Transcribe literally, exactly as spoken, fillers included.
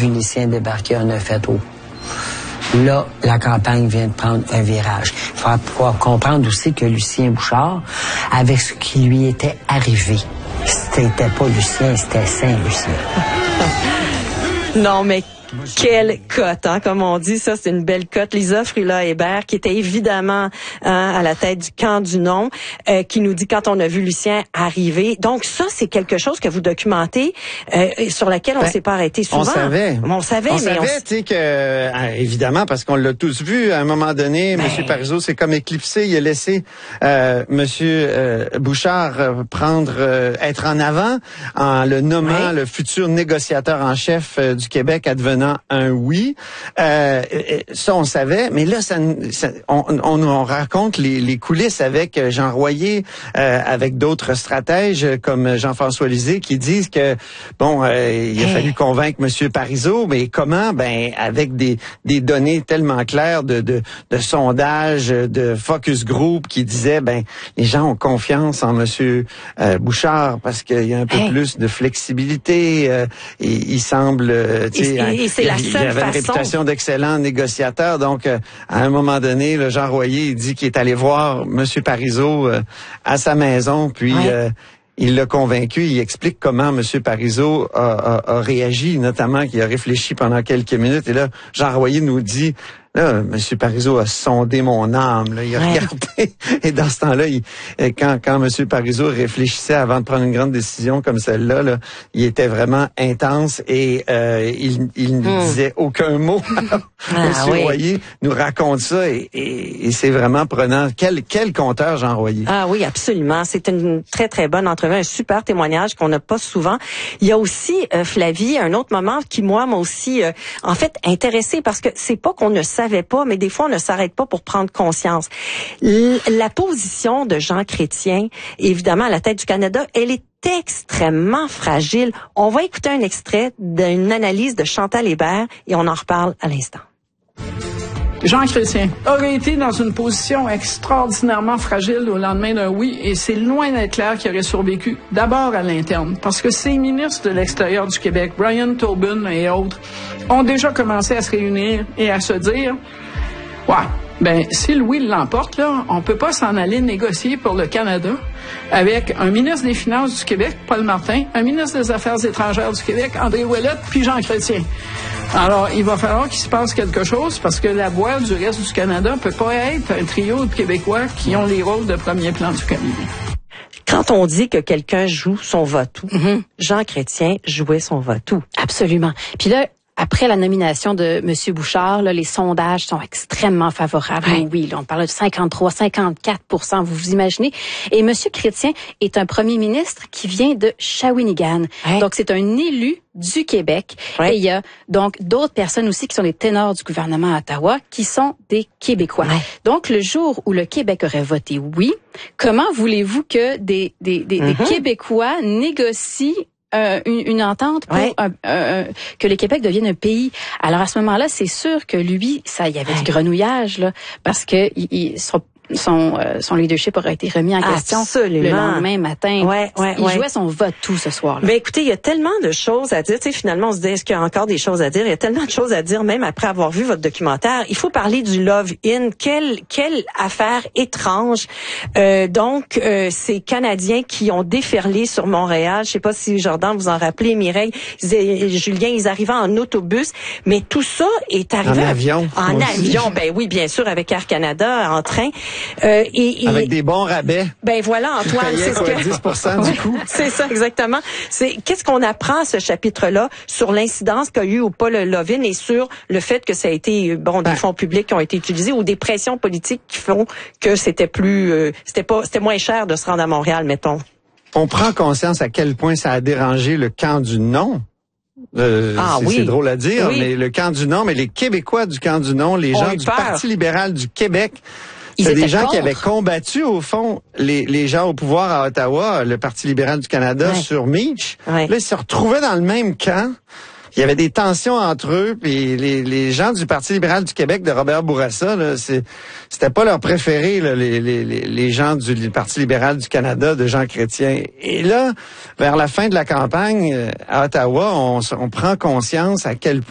vu Lucien débarquer, on a fait « Oh ». Là, la campagne vient de prendre un virage. Il faut pouvoir comprendre aussi que Lucien Bouchard, avec ce qui lui était arrivé, c'était pas Lucien, c'était Saint-Lucien. Non, mais quelle cote, hein, comme on dit, ça c'est une belle cote. Lisa Frula-Hébert, qui était évidemment hein, à la tête du camp du non, euh, qui nous dit quand on a vu Lucien arriver. Donc ça, c'est quelque chose que vous documentez, euh, sur laquelle on ben, s'est pas arrêté souvent. On savait. On savait, on mais savait, on... tu sais que euh, évidemment parce qu'on l'a tous vu à un moment donné, ben... M. Parizeau s'est comme éclipsé, il a laissé euh, M. Euh, Bouchard euh, prendre euh, être en avant en le nommant ouais. le futur négociateur en chef euh, du Québec, advenant un oui. Euh, ça, on savait, mais là, ça, ça, on, on, on raconte les, les coulisses avec Jean Royer, euh, avec d'autres stratèges comme Jean-François Lisée qui disent que, bon, euh, il a hey. fallu convaincre M. Parizeau, mais comment? Ben, avec des, des données tellement claires de, de, de sondages, de focus group qui disaient, ben, les gens ont confiance en M. Euh, Bouchard parce qu'il y a un peu hey. plus de flexibilité. Euh, et, il semble, euh, tu sais, et, et c'est la il avait une réputation d'excellent négociateur, donc euh, à un moment donné, le Jean Royer il dit qu'il est allé voir M. Parizeau euh, à sa maison, puis ouais. euh, il l'a convaincu. Il explique comment M. Parizeau a, a, a réagi, notamment qu'il a réfléchi pendant quelques minutes. Et là, Jean Royer nous dit... Là, M. Parizeau a sondé mon âme. Là. Il a ouais. regardé. Et dans ce temps-là, il, quand, quand M. Parizeau réfléchissait avant de prendre une grande décision comme celle-là, là, il était vraiment intense et euh, il, il ne mmh. disait aucun mot. Ah, M. oui. Royer nous raconte ça et, et, et c'est vraiment prenant. Quel, quel conteur, Jean Royer. Ah oui, absolument. C'est une très, très bonne entrevue, un super témoignage qu'on n'a pas souvent. Il y a aussi, euh, Flavie, un autre moment qui, moi, m'a aussi, euh, en fait, intéressé parce que c'est pas qu'on ne savait pas, mais des fois, on ne s'arrête pas pour prendre conscience. L- la position de Jean Chrétien, évidemment, à la tête du Canada, elle est extrêmement fragile. On va écouter un extrait d'une analyse de Chantal Hébert et on en reparle à l'instant. Jean Chrétien aurait été dans une position extraordinairement fragile au lendemain d'un oui, et c'est loin d'être clair qu'il aurait survécu, d'abord à l'interne, parce que ces ministres de l'extérieur du Québec, Brian Tobin et autres, ont déjà commencé à se réunir et à se dire « Ouais, ben si le oui l'emporte, là, on peut pas s'en aller négocier pour le Canada avec un ministre des Finances du Québec, Paul Martin, un ministre des Affaires étrangères du Québec, André Ouellette, puis Jean Chrétien. » Alors, il va falloir qu'il se passe quelque chose parce que la voix du reste du Canada peut pas être un trio de Québécois qui ont les rôles de premier plan du Canada. Quand on dit que quelqu'un joue son va-tout, mm-hmm. Jean Chrétien jouait son va-tout. Absolument. Puis là, après la nomination de M. Bouchard, là, les sondages sont extrêmement favorables. Ouais. Oui, là, on parle de cinquante-trois, cinquante-quatre pour cent, vous vous imaginez. Et M. Chrétien est un premier ministre qui vient de Shawinigan. Ouais. Donc, c'est un élu du Québec. Ouais. Et il y a donc d'autres personnes aussi qui sont des ténors du gouvernement à Ottawa, qui sont des Québécois. Ouais. Donc, le jour où le Québec aurait voté oui, comment voulez-vous que des, des, des, mm-hmm. des Québécois négocient Euh, une, une entente pour ouais. un, un, que le Québec devienne un pays. Alors à ce moment-là, c'est sûr que lui, ça, il y avait ouais. du grenouillage là, parce que il, il son son, euh, son leadership aurait été remis en question Absolument. le lendemain matin. Ouais, ouais, il ouais. jouait son va-tout ce soir-là. Ben écoutez, il y a tellement de choses à dire. Tu sais, finalement, on se dit est-ce qu'il y a encore des choses à dire. Il y a tellement de choses à dire, même après avoir vu votre documentaire. Il faut parler du Love In. Quelle quelle affaire étrange. Euh, donc, euh, ces Canadiens qui ont déferlé sur Montréal. Je sais pas si Jordan vous en rappelez, Mireille, ils, Julien, ils arrivaient en autobus, mais tout ça est arrivé en avion. En aussi. avion, ben oui, bien sûr, avec Air Canada en train. Euh, et, et, avec des bons rabais. Ben voilà, Antoine, c'est quoi, ce que dix pour cent du coût. C'est ça exactement. C'est qu'est-ce qu'on apprend à ce chapitre-là sur l'incidence qu'a eu ou pas le Love-In et sur le fait que ça a été bon des ben. fonds publics qui ont été utilisés ou des pressions politiques qui font que c'était plus euh, c'était pas c'était moins cher de se rendre à Montréal, mettons. On prend conscience à quel point ça a dérangé le camp du non. Euh, ah, c'est, oui. c'est drôle à dire, oui. mais le camp du non, mais les Québécois du camp du non, les gens du peur. Parti libéral du Québec. Ils c'est des gens contre. qui avaient combattu, au fond, les, les gens au pouvoir à Ottawa, le Parti libéral du Canada, ouais. sur Meach. Ouais. Là, ils se retrouvaient dans le même camp. Il y avait des tensions entre eux, puis les, les gens du Parti libéral du Québec de Robert Bourassa, là, c'est, c'était pas leur préféré, là, les, les, les gens du Parti libéral du Canada, de Jean Chrétien. Et là, vers la fin de la campagne, à Ottawa, on, on prend conscience à quel point